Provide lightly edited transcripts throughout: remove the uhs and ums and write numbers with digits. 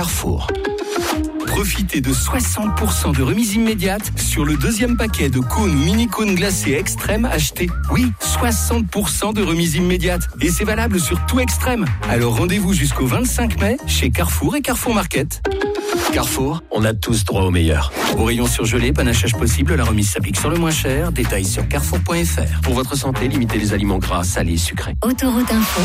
Carrefour. Profitez de 60% de remise immédiate sur le deuxième paquet de cônes ou mini-cônes glacés Extrême achetés. Oui, 60% de remise immédiate. Et c'est valable sur tout Extrême. Alors rendez-vous jusqu'au 25 mai chez Carrefour et Carrefour Market. Carrefour, on a tous droit au meilleur. Au rayon surgelé, panachage possible, la remise s'applique sur le moins cher. Détails sur carrefour.fr. Pour votre santé, limitez les aliments gras, salés et sucrés. Autoroute Info.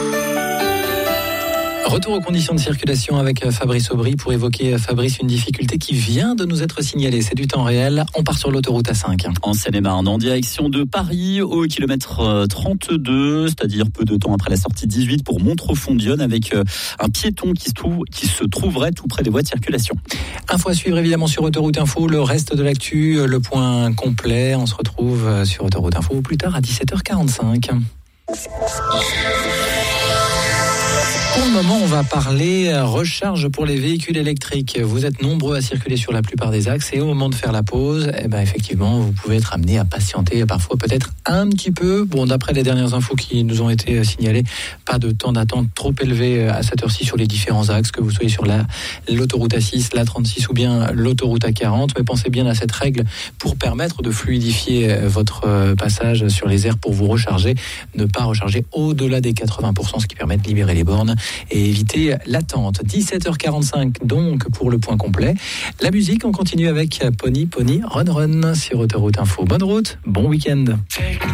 Retour aux conditions de circulation avec Fabrice Aubry pour évoquer, Fabrice, une difficulté qui vient de nous être signalée. C'est du temps réel. On part sur l'autoroute A5. En Seine-et-Marne, en direction de Paris, au kilomètre 32, c'est-à-dire peu de temps après la sortie 18 pour Montreux-Fondione, avec un piéton qui se trouverait tout près des voies de circulation. Info à suivre évidemment sur Autoroute Info. Le reste de l'actu, le point complet. On se retrouve sur Autoroute Info plus tard à 17h45. Pour le moment, on va parler recharge pour les véhicules électriques. Vous êtes nombreux à circuler sur la plupart des axes et au moment de faire la pause, effectivement, vous pouvez être amené à patienter parfois peut-être un petit peu. Bon, d'après les dernières infos qui nous ont été signalées, pas de temps d'attente trop élevé à cette heure-ci sur les différents axes, que vous soyez sur l'autoroute A6, l'A36 ou bien l'autoroute A40. Mais pensez bien à cette règle pour permettre de fluidifier votre passage sur les aires pour vous recharger. Ne pas recharger au-delà des 80%, ce qui permet de libérer les bornes et éviter l'attente. 17h45 donc pour le point complet. La musique, on continue avec Pony Run Run sur Autoroute Info. Bonne route, bon week-end.